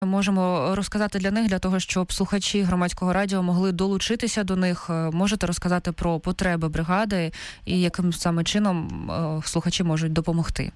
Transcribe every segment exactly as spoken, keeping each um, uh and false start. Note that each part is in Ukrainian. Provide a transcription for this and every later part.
можемо розказати для них, для того, щоб слухачі Громадського радіо могли долучитися до них? Можете розказати про потреби бригади і яким саме чином слухачі можуть допомогти?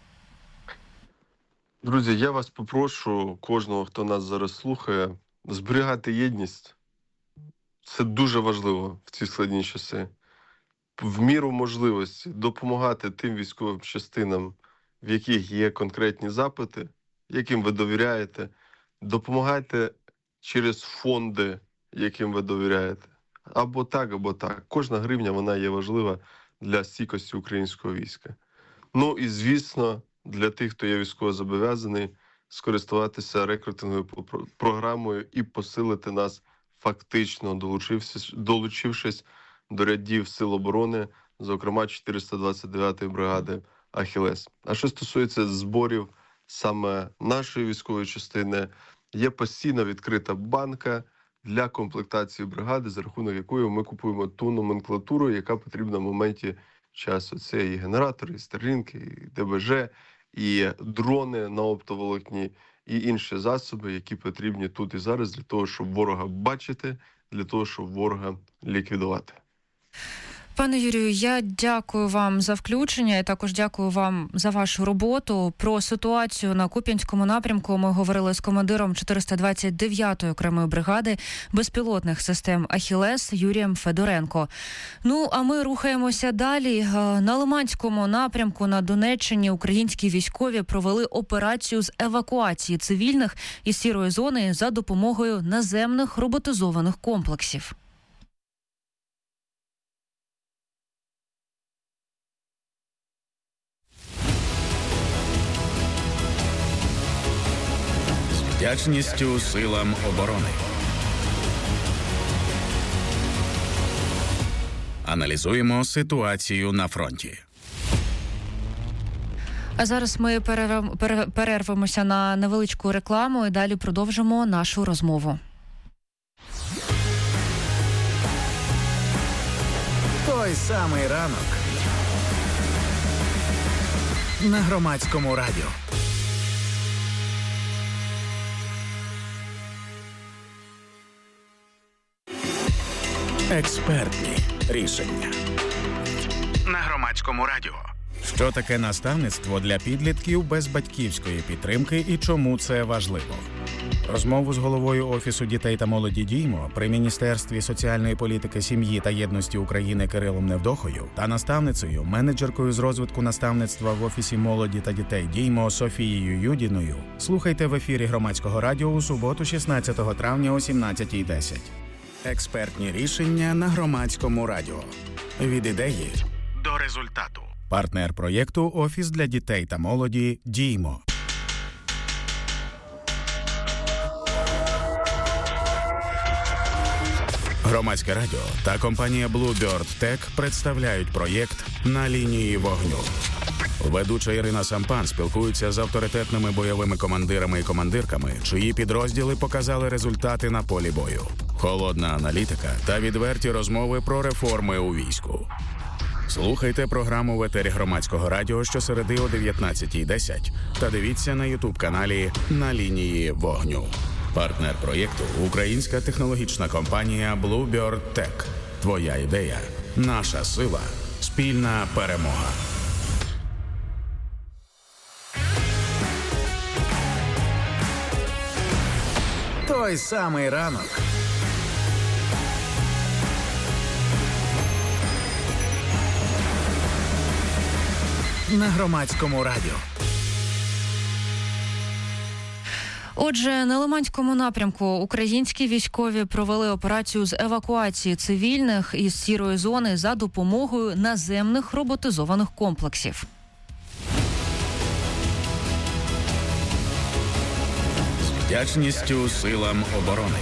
Друзі, я вас попрошу, кожного, хто нас зараз слухає, зберігати єдність. Це дуже важливо в ці складні часи. В міру можливості допомагати тим військовим частинам, в яких є конкретні запити, яким ви довіряєте. Допомагайте через фонди, яким ви довіряєте. Або так, або так. Кожна гривня, вона є важлива для стійкості українського війська. Ну і, звісно, для тих, хто є військовозобов'язаний, скористуватися рекрутинговою програмою і посилити нас фактично, долучившись, долучившись до рядів Сил оборони, зокрема чотириста двадцять дев'ятої бригади «Ахілес». А що стосується зборів саме нашої військової частини, є постійно відкрита банка для комплектації бригади, за рахунок якої ми купуємо ту номенклатуру, яка потрібна в моменті часу. Це і генератори, і старлінки, і ДБЖ, і дрони на оптоволокні, і інші засоби, які потрібні тут і зараз для того, щоб ворога бачити, для того, щоб ворога ліквідувати. Пане Юрію, я дякую вам за включення і також дякую вам за вашу роботу. Про ситуацію на Куп'янському напрямку ми говорили з командиром чотириста двадцять дев'ятої окремої бригади безпілотних систем «Ахілес» Юрієм Федоренко. Ну, а ми рухаємося далі. На Лиманському напрямку на Донеччині українські військові провели операцію з евакуації цивільних із сірої зони за допомогою наземних роботизованих комплексів. Вдячністю силам оборони. Аналізуємо ситуацію на фронті. А зараз ми перервемося на невеличку рекламу і далі продовжимо нашу розмову. Той самий ранок на Громадському радіо. Експертні рішення на Громадському радіо. Що таке наставництво для підлітків без батьківської підтримки і чому це важливо? Розмову з головою Офісу дітей та молоді «Діймо» при Міністерстві соціальної політики, сім'ї та єдності України Кирилом Невдохою та наставницею, менеджеркою з розвитку наставництва в Офісі молоді та дітей «Діймо» Софією Юдіною слухайте в ефірі Громадського радіо у суботу, шістнадцятого травня о сімнадцятій десять. Експертні рішення на Громадському радіо. Від ідеї до результату. Партнер проєкту «Офіс для дітей та молоді «Діймо». Громадське радіо та компанія Bluebird Tech представляють проєкт «На лінії вогню». Ведуча Ірина Сампан спілкується з авторитетними бойовими командирами і командирками, чиї підрозділи показали результати на полі бою. Холодна аналітика та відверті розмови про реформи у війську. Слухайте програму в етері Громадського радіо щосереди о дев'ятнадцятій десять та дивіться на ютуб-каналі «На лінії вогню». Партнер проєкту – українська технологічна компанія Bluebird Tech. Твоя ідея – наша сила. Спільна перемога. Той самий ранок на Громадському радіо. Отже, на Лиманському напрямку українські військові провели операцію з евакуації цивільних із сірої зони за допомогою наземних роботизованих комплексів. З вдячністю силам оборони.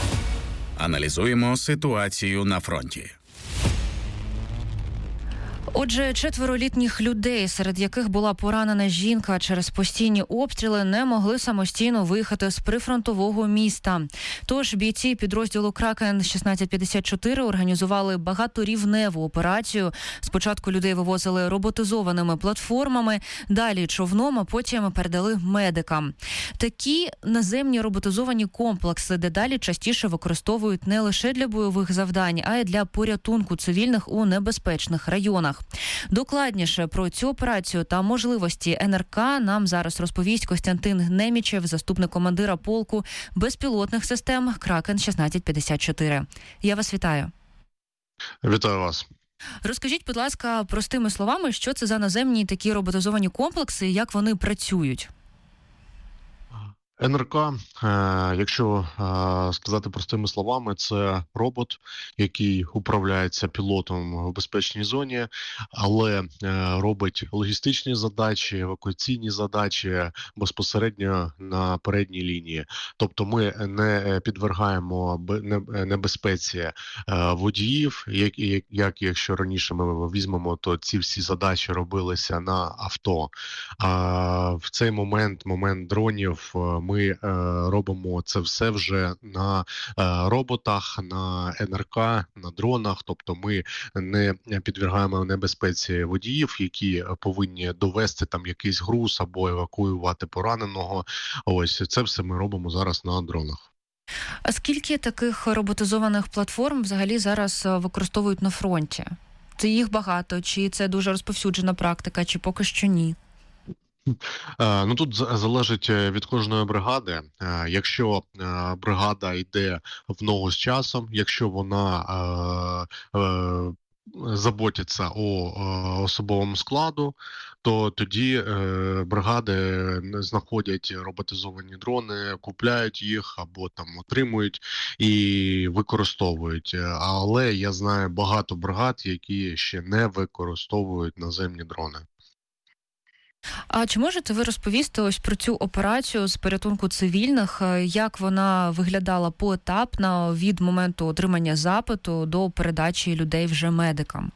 Аналізуємо ситуацію на фронті. Отже, четверо літніх людей, серед яких була поранена жінка через постійні обстріли, не могли самостійно виїхати з прифронтового міста. Тож бійці підрозділу «Кракен» шістнадцять п'ятдесят чотири організували багаторівневу операцію. Спочатку людей вивозили роботизованими платформами, далі човном, а потім передали медикам. Такі наземні роботизовані комплекси дедалі частіше використовують не лише для бойових завдань, а й для порятунку цивільних у небезпечних районах. Докладніше про цю операцію та можливості ен ер ка нам зараз розповість Костянтин Немічев, заступник командира полку безпілотних систем «Кракен» шістнадцять п'ятдесят чотири. Я вас вітаю. Вітаю вас. Розкажіть, будь ласка, простими словами, що це за наземні такі роботизовані комплекси і як вони працюють? ен ер ка, е, якщо е, сказати простими словами, це робот, який управляється пілотом в безпечній зоні, але е, робить логістичні задачі, евакуаційні задачі безпосередньо на передній лінії. Тобто ми не підвергаємо небезпеці е, водіїв, як, як, як якщо раніше ми візьмемо, то ці всі задачі робилися на авто. А в цей момент, момент дронів, ми е, робимо це все вже на е, роботах, на ен ер ка, на дронах. Тобто ми не підвергаємо небезпеці водіїв, які повинні довести там якийсь груз або евакуювати пораненого. Ось це все ми робимо зараз на дронах. А скільки таких роботизованих платформ взагалі зараз використовують на фронті? Це їх багато, чи це дуже розповсюджена практика, чи поки що ні? Ну, тут залежить від кожної бригади. Якщо бригада йде в ногу з часом, якщо вона е, е, заботиться о особовому складу, то тоді е, бригади знаходять роботизовані дрони, купляють їх або там отримують і використовують. Але я знаю багато бригад, які ще не використовують наземні дрони. А чи можете ви розповісти ось про цю операцію з порятунку цивільних, як вона виглядала поетапно від моменту отримання запиту до передачі людей вже медикам?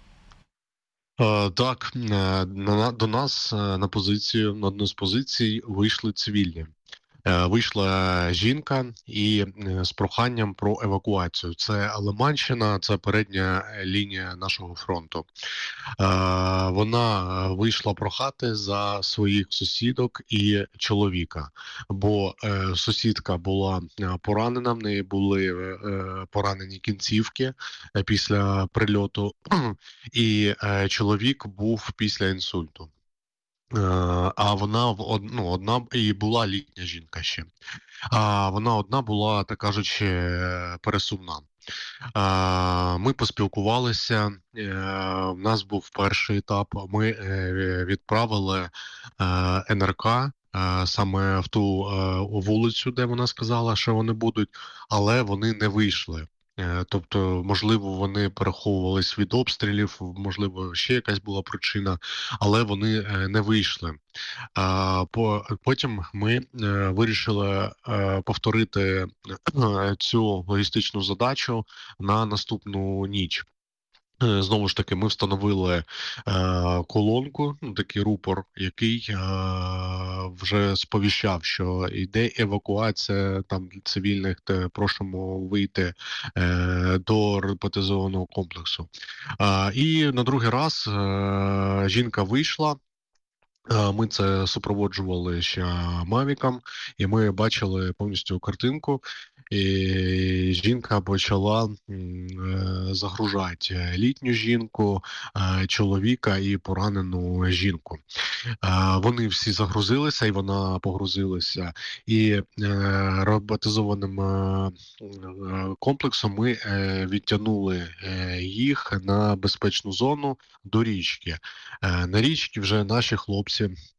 Так, до нас на позицію, на одну з позицій вийшли цивільні. Вийшла жінка і з проханням про евакуацію. Це Лиманщина, це передня лінія нашого фронту. Вона вийшла прохати за своїх сусідок і чоловіка, бо сусідка була поранена, в неї були поранені кінцівки після прильоту, і чоловік був після інсульту. А вона ну, одна і була літня жінка ще. А вона одна була, так кажучи, пересувна. Ми поспілкувалися, у нас був перший етап, ми відправили ен ер ка саме в ту вулицю, де вона сказала, що вони будуть, але вони не вийшли. Тобто, можливо, вони переховувались від обстрілів, можливо, ще якась була причина, але вони не вийшли. Потім ми вирішили повторити цю логістичну задачу на наступну ніч. Знову ж таки, ми встановили е, колонку, ну, такий рупор, який е, вже сповіщав, що йде евакуація там цивільних, та просимо вийти е, до роботизованого комплексу. Е, і на другий раз е, жінка вийшла. Ми це супроводжували ще мавіком, і ми бачили повністю картинку, і жінка почала загружати літню жінку, чоловіка і поранену жінку. Вони всі загрузилися, і вона погрузилася, і роботизованим комплексом ми відтягнули їх на безпечну зону до річки. На річці вже наші хлопці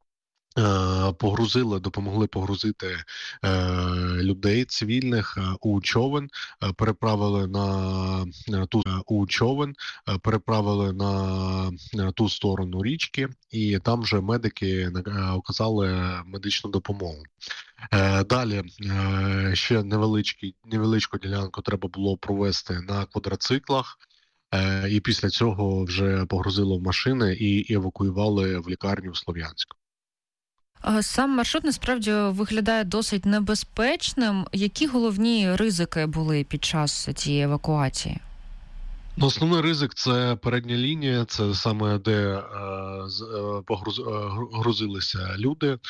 погрузили, допомогли погрузити е, людей цивільних у човен, переправили на ту у човен, переправили на, на ту сторону річки, і там вже медики оказали медичну допомогу. Е, далі е, ще невеличкий, невеличку ділянку треба було провести на квадроциклах. і після цього вже погрузило в машини і евакуювали в лікарню в Слов'янськ. Сам маршрут насправді виглядає досить небезпечним. Які головні ризики були під час цієї евакуації? Ну, основний ризик – це передня лінія, це саме де е, погруз, е, грузилися люди.